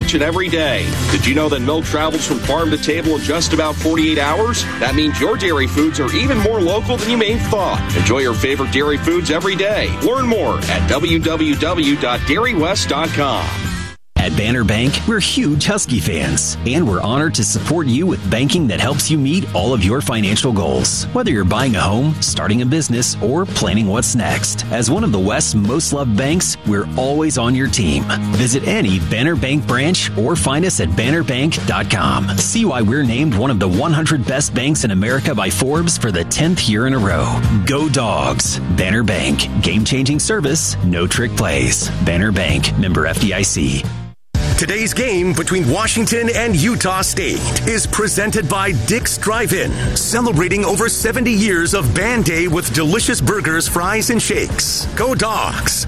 each and every day. Did you know that milk travels from farm to table in just about 48 hours? That means your dairy foods are even more local than you may have thought. Enjoy your favorite dairy foods every day. Learn more at www.dairywest.com. At Banner Bank, we're huge Husky fans, and we're honored to support you with banking that helps you meet all of your financial goals. Whether you're buying a home, starting a business, or planning what's next. As one of the West's most loved banks, we're always on your team. Visit any Banner Bank branch or find us at bannerbank.com. See why we're named one of the 100 best banks in America by Forbes for the 10th year in a row. Go Dogs. Banner Bank. Game-changing service, no trick plays. Banner Bank. Member FDIC. Today's game between Washington and Utah State is presented by Dick's Drive-In, celebrating over 70 years of Band Day with delicious burgers, fries, and shakes. Go Dogs!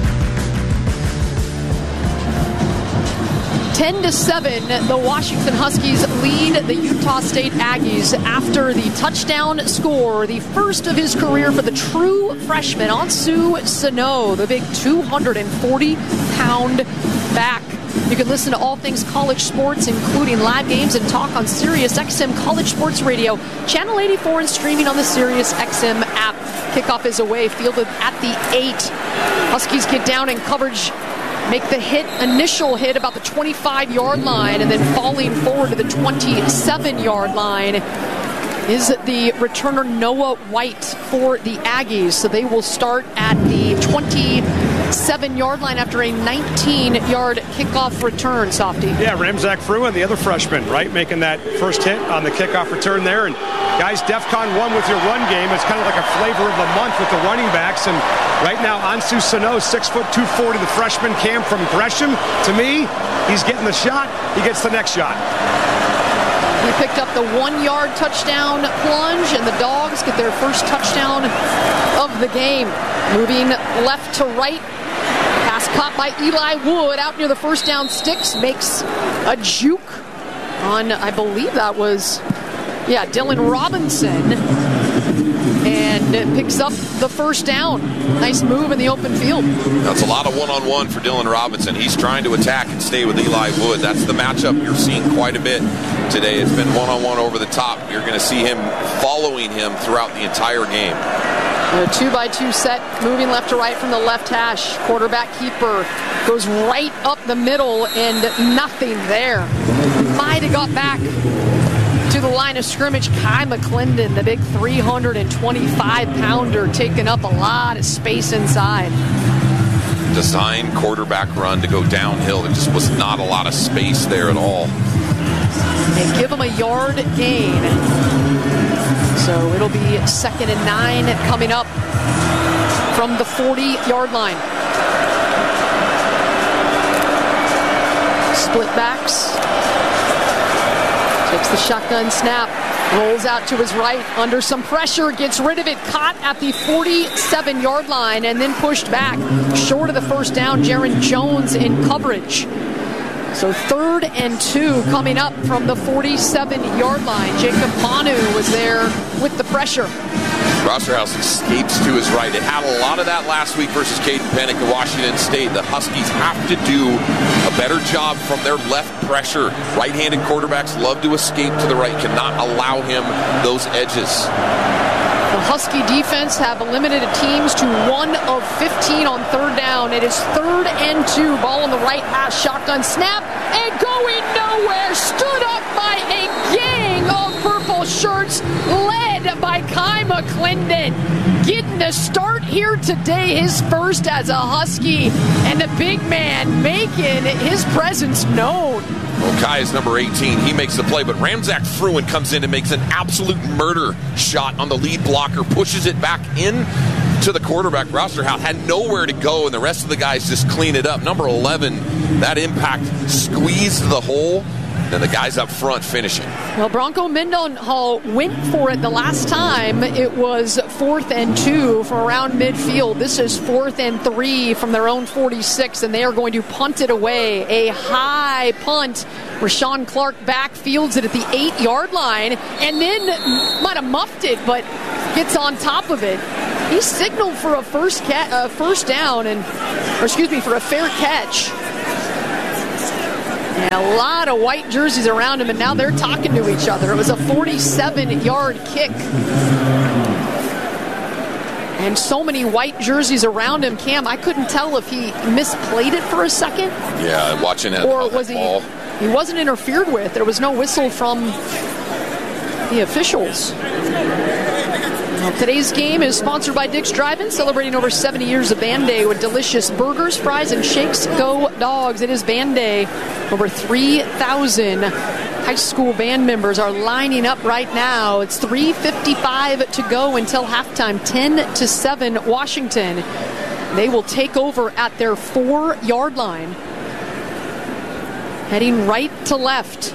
10-7, the Washington Huskies lead the Utah State Aggies after the touchdown score, the first of his career for the true freshman, Ansu Sano, the big 240-pound back. You can listen to all things college sports, including live games and talk on Sirius XM College Sports Radio, Channel 84, and streaming on the Sirius XM app. Kickoff is away, fielded at the 8. Huskies get down in coverage, make the initial hit about the 25-yard line, and then falling forward to the 27-yard line is the returner Noah White for the Aggies. So they will start at the 27-yard line after a 19-yard kickoff return, Softy. Yeah, Ramzak Fruin, the other freshman, right, making that first hit on the kickoff return there. And guys, DEFCON 1 with your run game. It's kind of like a flavor of the month with the running backs. And right now, Ansu Sano, 6 foot 240, the freshman, Cam from Gresham. To me, he's getting the shot. He gets the next shot. He picked up the 1-yard touchdown plunge, and the Dogs get their first touchdown of the game. Moving left to right. Pass caught by Eli Wood out near the first down sticks. Makes a juke on, I believe that was, Dylan Robinson. And it picks up the first down. Nice move in the open field. That's a lot of one-on-one for Dylan Robinson. He's trying to attack and stay with Eli Wood. That's the matchup you're seeing quite a bit today. It's been one-on-one over the top. You're going to see him following him throughout the entire game. A 2-by-2 set, moving left to right from the left hash. Quarterback keeper goes right up the middle, and nothing there. Might have got back to the line of scrimmage. Kai McClendon, the big 325-pounder, taking up a lot of space inside. Designed quarterback run to go downhill. There just was not a lot of space there at all. They give him a yard gain. So it'll be 2nd and 9 coming up from the 40-yard line. Split backs. Takes the shotgun snap. Rolls out to his right under some pressure. Gets rid of it. Caught at the 47-yard line and then pushed back. Short of the first down, Jaron Jones in coverage. So 3rd and 2 coming up from the 47-yard line. Jacob Manu was there with the pressure. Rosserhouse escapes to his right. It had a lot of that last week versus Caden Pennick at Washington State. The Huskies have to do a better job from their left pressure. Right-handed quarterbacks love to escape to the right, cannot allow him those edges. The Husky defense have limited teams to 1 of 15 on 3rd down. It is 3rd and 2. Ball on the right hash. Shotgun snap. And going nowhere. Stood up by a gang of purple shirts led by Kai McClendon. Getting the start here today. His first as a Husky. And the big man making his presence known. Well, Kai is number 18. He makes the play, but Ramzak Fruin comes in and makes an absolute murder shot on the lead blocker, pushes it back in to the quarterback. Rosserhouse had nowhere to go, and the rest of the guys just clean it up. Number 11, that impact squeezed the hole. Then the guys up front finishing. Well, Bronco Mendenhall went for it the last time. It was 4th and 2 from around midfield. This is 4th and 3 from their own 46, and they are going to punt it away. A high punt. Rashawn Clark backfields it at the 8-yard line, and then might have muffed it, but gets on top of it. He signaled for a first down, for a fair catch. And a lot of white jerseys around him, and now they're talking to each other. It was a 47-yard kick. And so many white jerseys around him, Cam, I couldn't tell if he misplayed it for a second. Yeah, watching it. Or was he wasn't interfered with. There was no whistle from the officials. Now, today's game is sponsored by Dick's Drive-In, celebrating over 70 years of Band Day with delicious burgers, fries, and shakes. Go Dogs. It is Band Day. Over 3,000 high school band members are lining up right now. It's 3:55 to go until halftime. 10-7 Washington. They will take over at their 4-yard line. Heading right to left.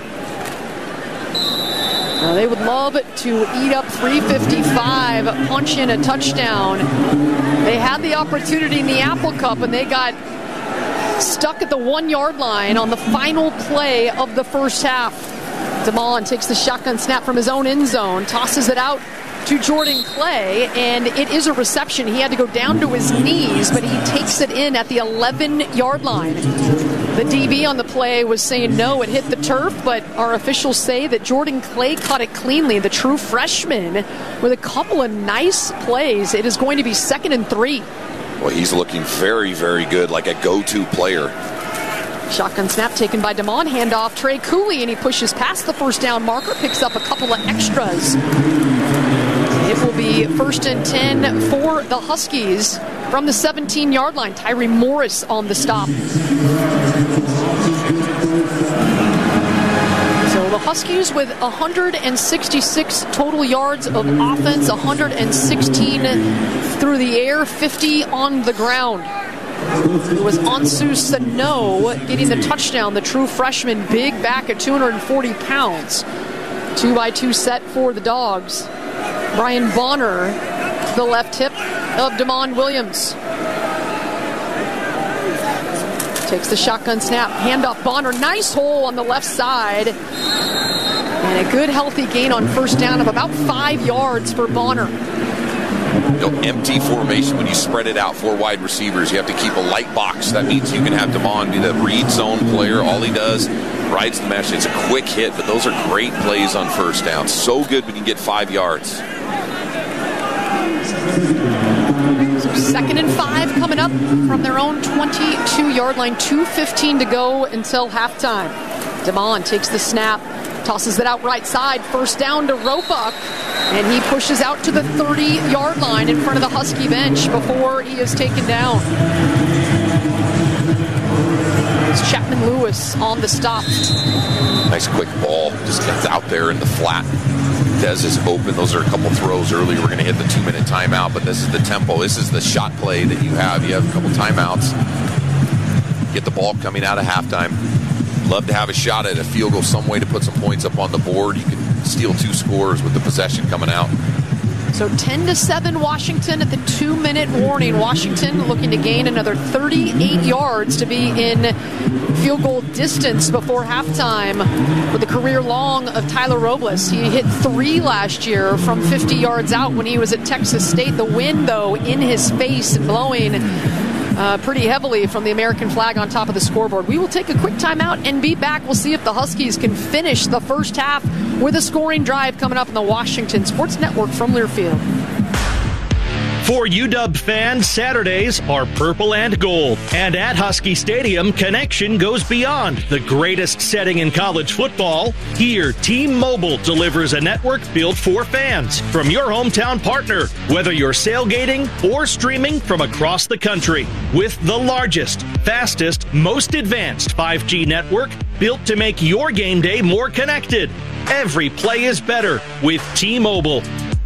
Now they would love to eat up 3:55, punch in a touchdown. They had the opportunity in the Apple Cup, and they got stuck at the 1-yard line on the final play of the first half. DeMond takes the shotgun snap from his own end zone, tosses it out to Jordan Clay, and it is a reception. He had to go down to his knees, but he takes it in at the 11-yard line. The DB on the play was saying no, it hit the turf, but our officials say that Jordan Clay caught it cleanly, the true freshman, with a couple of nice plays. It is going to be 2nd and 3. Well, he's looking very, very good, like a go-to player. Shotgun snap taken by DeMond, handoff Trey Cooley, and he pushes past the first down marker, picks up a couple of extras. It will be 1st and 10 for the Huskies from the 17-yard line. Tyree Morris on the stop. So the Huskies with 166 total yards of offense, 116 through the air, 50 on the ground. It was Ansu Sano getting the touchdown, the true freshman, big back at 240 pounds. 2x2 set for the Dogs. Brian Bonner, the left hip of DeMond Williams. Takes the shotgun snap, handoff Bonner, nice hole on the left side. And a good healthy gain on first down of about 5 yards for Bonner. No empty formation when you spread it out 4 wide receivers. You have to keep a light box. That means you can have DeMond be the read zone player. All he does, rides the mesh. It's a quick hit, but those are great plays on first down. So good when you get 5 yards. So 2nd and 5 coming up from their own 22-yard line. 2:15 to go until halftime. DeMond takes the snap, tosses it out right side. First down to Roebuck, and he pushes out to the 30-yard line in front of the Husky bench before he is taken down. It's Chapman Lewis on the stop. Nice quick ball. Just gets out there in the flat. Dez is open. Those are a couple throws earlier. We're going to hit the 2-minute timeout, but this is the tempo. This is the shot play that you have. You have a couple timeouts. Get the ball coming out of halftime. Love to have a shot at a field goal, some way to put some points up on the board. You can steal 2 scores with the possession coming out. So 10-7 Washington at the 2-minute warning. Washington looking to gain another 38 yards to be in field goal distance before halftime with the career long of Tyler Robles. He hit 3 last year from 50 yards out when he was at Texas State. The wind, though, in his face and blowing pretty heavily from the American flag on top of the scoreboard. We will take a quick timeout and be back. We'll see if the Huskies can finish the first half with a scoring drive coming up in the Washington Sports Network from Learfield. For UW fans, Saturdays are purple and gold. And at Husky Stadium, connection goes beyond the greatest setting in college football. Here, T-Mobile delivers a network built for fans from your hometown partner, whether you're sailgating or streaming from across the country. With the largest, fastest, most advanced 5G network built to make your game day more connected. Every play is better with T-Mobile.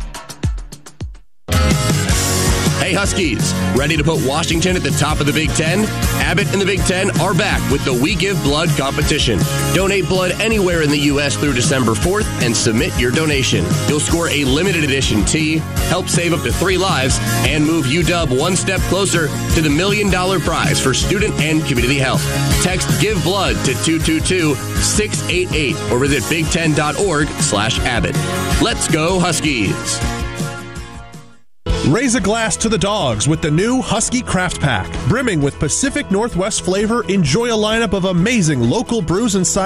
Hey Huskies, ready to put Washington at the top of the Big Ten? Abbott and the Big Ten are back with the We Give Blood competition. Donate blood anywhere in the U.S. through December 4th and submit your donation. You'll score a limited edition tee, help save up to 3 lives, and move UW one step closer to the $1 million prize for student and community health. Text Give Blood to 222-688 or visit big10.org/Abbott. Let's go Huskies. Raise a glass to the dogs with the new Husky Craft Pack. Brimming with Pacific Northwest flavor, enjoy a lineup of amazing local brews and cider